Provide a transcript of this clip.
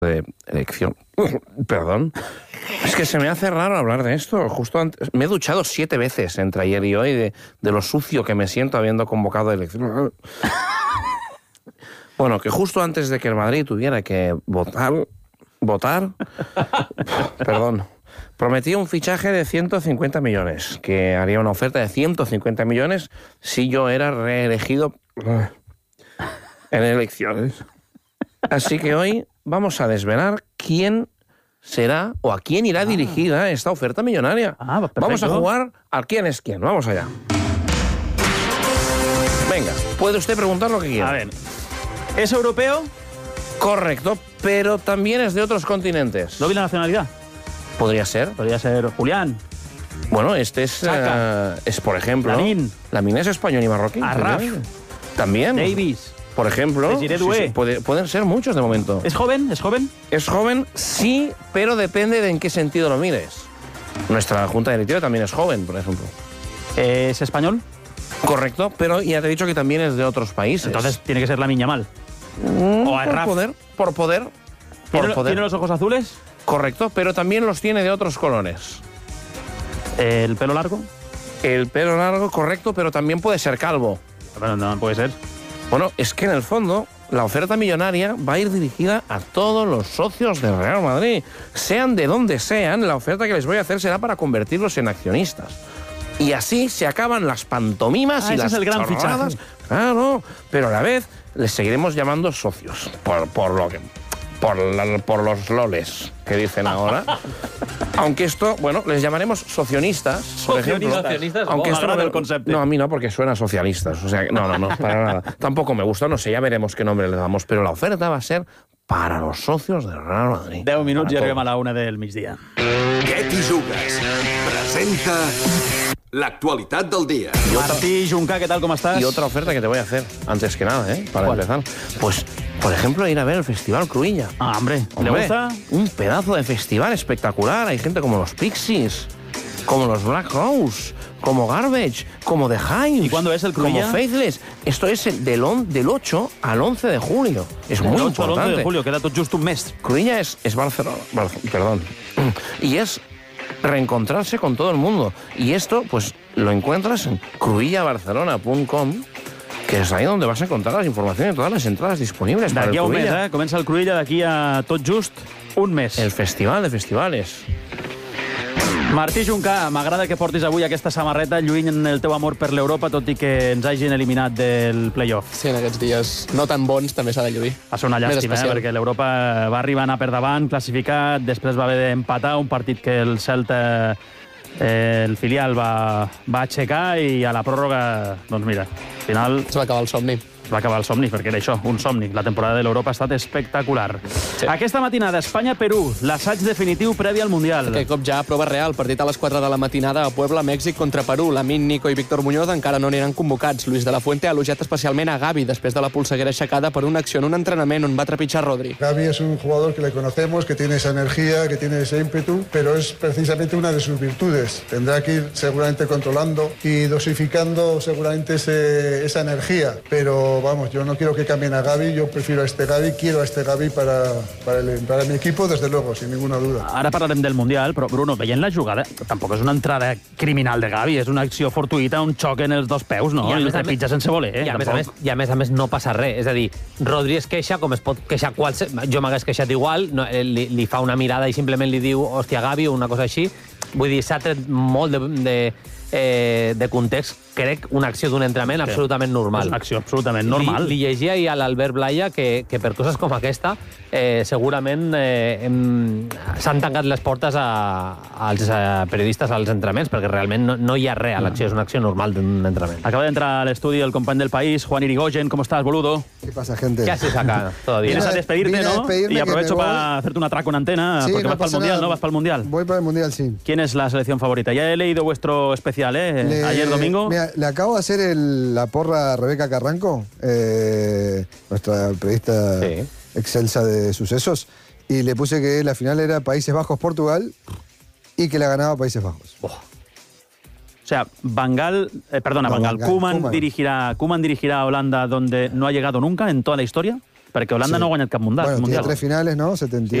de elección. Perdón. Es que se me hace raro hablar de esto. Justo antes, me he duchado 7 veces entre ayer y hoy de lo sucio que me siento habiendo convocado elección. Bueno, que justo antes de que el Madrid tuviera que votar, perdón, prometía un fichaje de 150 millones, que haría una oferta de 150 millones si yo era reelegido en elecciones. Así que hoy vamos a desvelar quién será o a quién irá dirigida esta oferta millonaria. Vamos a jugar al quién es quién. Vamos allá. Venga, puede usted preguntar lo que quiera. A ver, ¿es europeo? Correcto, pero también es de otros continentes. ¿No vi la nacionalidad? Podría ser. Podría ser Julián. Bueno, este es, por ejemplo... Lamine es español y marroquí. Arraf. También. Davis. Por ejemplo. Sí, pueden ser muchos de momento. ¿Es joven? ¿Es joven? Es joven, sí, pero depende de en qué sentido lo mires. Nuestra junta directiva también es joven, por ejemplo. ¿Es español? Correcto, pero ya te he dicho que también es de otros países. Entonces tiene que ser Lamine Yamal. O Arraf. Por poder. ¿Tiene los ojos azules? Correcto, pero también los tiene de otros colores. ¿El pelo largo? El pelo largo, correcto, pero también puede ser calvo. Bueno, no puede ser. Bueno, es que en el fondo la oferta millonaria va a ir dirigida a todos los socios del Real Madrid. Sean de donde sean, la oferta que les voy a hacer será para convertirlos en accionistas. Y así se acaban las pantomimas y las es el gran chorradas. fichaje. Claro, pero a la vez les seguiremos llamando socios, por los loles que dicen ahora. Aunque esto, bueno, les llamaremos socionistas, por ejemplo. Socionistas, aunque esto no el concepto. No, a mí no, porque suena socialistas. O sea, no, para nada. Tampoco me gusta, no sé, ya veremos qué nombre le damos, pero la oferta va a ser para los socios del Real Madrid. 10 minuts i arribem a la 1 del migdia. Què t'hi jugues? Presenta l'actualitat del dia. Martí Juncá, ¿qué tal? ¿Cómo estás? Y otra oferta que te voy a hacer, antes que nada, para empezar. Pues, por ejemplo, ir a ver el Festival Cruïlla. Ah, hombre, ¿le gusta? Un pedazo de festival espectacular. Hay gente como los Pixies, como los Black Rose, como Garbage, como The Hives. ¿Y cuándo es el Cruïlla? Como Faithless. Esto es del 8 al 11 de julio. Es muy importante. Del 8 al 11 de julio, queda tot just un mes. Cruïlla es Barcelona, perdón. Y es reencontrarse con todo el mundo. Y esto, pues, lo encuentras en cruillabarcelona.com, que es ahí donde vas a encontrar las informaciones y todas las entradas disponibles para el D'aquí a un mes, Cruïlla. Comença el Cruïlla d'aquí a tot just un mes. El festival de festivales. Martí Juncá, m'agrada que portis avui aquesta samarreta lluint en el teu amor per l'Europa, tot i que ens hagin eliminat del play-off. Sí, en aquests dies no tan bons també s'ha de lluir. Va ser una llàstima, perquè l'Europa va arribar a anar per davant, classificat, després va haver d'empatar un partit que el Celta, el filial, va aixecar i a la pròrroga, doncs mira, al final... Es va acabar el somni. Va acabar el somni, perquè era això, un somni. La temporada de l'Europa ha estat espectacular. Sí. Aquesta matinada, Espanya-Perú, l'assaig definitiu previ al Mundial. Aquest cop ja prova real, partit a les 4 de la matinada a Puebla, Mèxic contra Perú. Lamine, Nico i Víctor Muñoz encara no n'eren convocats. Luis de la Fuente ha elogiat especialment a Gavi després de la polseguera aixecada per una acció en un entrenament on va trepitjar Rodri. Gavi es un jugador que le conocemos, que tiene esa energía, que tiene ese ímpetu, pero es precisamente una de sus virtudes. Tendrá que ir seguramente controlando y dosificando seguramente esa energía, pero vamos, yo no quiero que cambien a Gavi, yo prefiero a este Gavi, quiero a este Gavi para mi equipo, desde luego, sin ninguna duda. Ara parlarem del Mundial, però Bruno, veient la jugada, tampoc és una entrada criminal de Gavi, és una acció fortuïta, un xoc en els dos peus, no? I el trepitja sense voler, I a més a més no passa res. És a dir, Rodri es queixa com es pot queixar qualsevol... Jo m'hagués queixat igual, no, li fa una mirada i simplement li diu hòstia, Gavi, o una cosa així. Vull dir, s'ha tret molt de context, crec, una acció d'un entrenament absolutament normal. És una acció absolutament normal. Li llegia ahir a l'Albert Blaya que per coses com aquesta segurament s'han tancat les portes als periodistes als entrenaments, perquè realment no hi ha res a l'acció, és una acció normal d'un entrenament. Acaba de entrar al estudio el company del País, Juan Irigoyen. ¿Cómo estás, boludo? ¿Qué pasa, gente? ¿Qué haces acá todavía? Vienes a despedirte, ¿no? despedirme, Y aprovecho que me voy. para hacerte un atraco en antena, Sí, porque no vas para el pasa Mundial, nada. ¿no? Vas para el Mundial. Voy para el Mundial, sí. ¿Quién es la selección favorita? Ya he leído vuestro especial, ayer domingo. Mira, le acabo de hacer la porra a Rebeca Carranco, nuestra periodista excelsa de sucesos, y le puse que la final era Países Bajos-Portugal y que la ganaba Países Bajos. O sea, Van Gaal, Koeman dirigirá a Holanda donde no ha llegado nunca en toda la historia. perquè Holanda no ha guanyat cap mundial. Bueno, tiene 3 finales, ¿no? 78.